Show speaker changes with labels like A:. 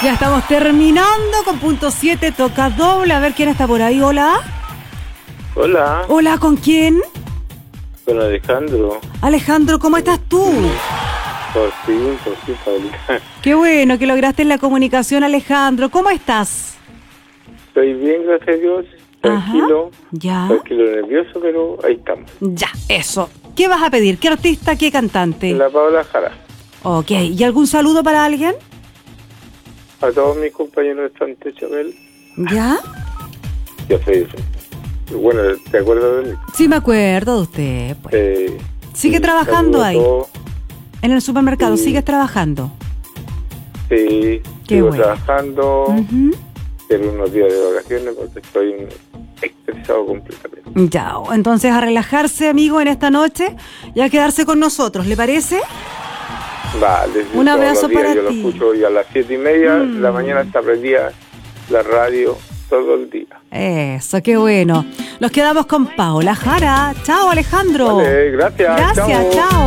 A: Ya estamos terminando con punto 7, toca doble. A ver quién está por ahí. Hola.
B: Hola,
A: Hola, ¿con quién?
B: con Alejandro.
A: Alejandro, ¿cómo estás tú?
B: Por fin, Paulina.
A: Qué bueno que lograste la comunicación, Alejandro. ¿Cómo estás?
B: Estoy bien, gracias a Dios. Tranquilo.
A: Ajá, ya.
B: Tranquilo, nervioso, pero ahí estamos.
A: Ya, eso. ¿Qué vas a pedir? ¿Qué artista, qué cantante?
B: La Paola Jara.
A: Ok, ¿y algún saludo para alguien?
B: A todos mis compañeros de Santa Isabel.
A: ¿Ya?
B: Ya sé. Bueno, ¿te acuerdas de mí?
A: Sí, me acuerdo de usted. Pues. ¿Sigue
B: sí,
A: trabajando
B: saludo a
A: ahí?
B: todos.
A: En el supermercado,
B: Sí.
A: ¿sigues trabajando?
B: Sí,
A: Qué
B: sigo
A: bueno.
B: trabajando.
A: Ujú.
B: Tengo unos días de vacaciones porque estoy estresado completamente.
A: Ya, entonces a relajarse, amigo, en esta noche y a quedarse con nosotros, ¿le parece?
B: Vale, sí,
A: Un
B: todos
A: abrazo
B: los días
A: para
B: yo
A: ti.
B: lo escucho y a las 7:30 de la mañana está prendida la radio todo el día.
A: Eso, qué bueno. Nos quedamos con Paola Jara. Chao, Alejandro.
B: Vale, gracias.
A: Gracias, chao.